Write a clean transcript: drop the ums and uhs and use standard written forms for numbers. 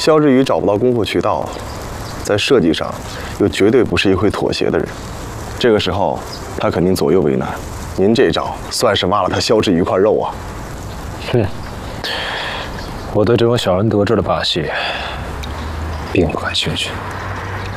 肖志宇找不到供货渠道，在设计上又绝对不是一会妥协的人。这个时候，他肯定左右为难。您这招算是挖了他肖志宇一块肉啊！ 哼，我对这种小人得志的把戏，并不感兴趣。